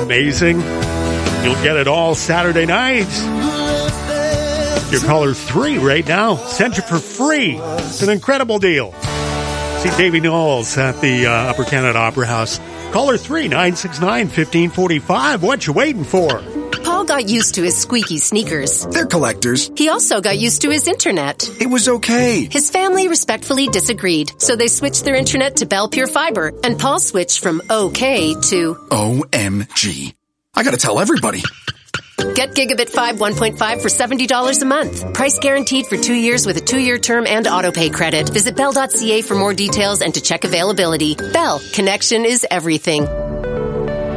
amazing? You'll get it all Saturday night. Your caller 3 right now. Send you for free. It's an incredible deal. See Davy Knowles at the Upper Canada Opera House. Caller 3, 969-1545. What you waiting for? Paul got used to his squeaky sneakers. They're collectors. He also got used to his internet. It was okay. His family respectfully disagreed, so they switched their internet to Bell Pure Fiber, and Paul switched from OK to OMG. I gotta tell everybody. Get Gigabit 5 1.5 for $70 a month. Price guaranteed for 2 years with a 2-year term and autopay credit. Visit Bell.ca for more details and to check availability. Bell, connection is everything.